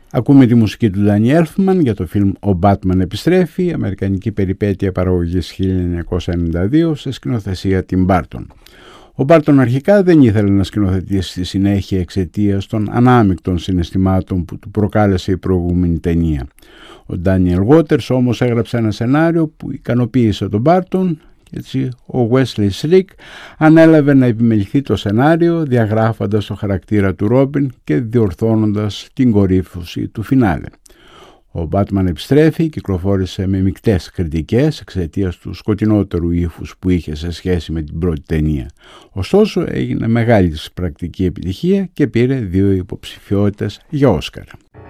Ακούμε τη μουσική του Danny Elfman για το φιλμ «Ο Batman επιστρέφει», αμερικανική περιπέτεια παραγωγής 1992 σε σκηνοθεσία Tim Burton. Ο Barton αρχικά δεν ήθελε να σκηνοθετήσει στη συνέχεια εξαιτίας των ανάμεικτων συναισθημάτων που του προκάλεσε η προηγούμενη ταινία. Ο Daniel Waters όμως έγραψε ένα σενάριο που ικανοποίησε τον Barton και έτσι ο Wesley Slick ανέλαβε να επιμεληθεί το σενάριο, διαγράφοντας το χαρακτήρα του Robin και διορθώνοντας την κορύφωση του φινάλε. Ο Batman επιστρέφει κυκλοφόρησε με μεικτές κριτικές εξαιτίας του σκοτεινότερου ύφους που είχε σε σχέση με την πρώτη ταινία. Ωστόσο έγινε μεγάλη πρακτική επιτυχία και πήρε 2 υποψηφιότητες για Όσκαρ.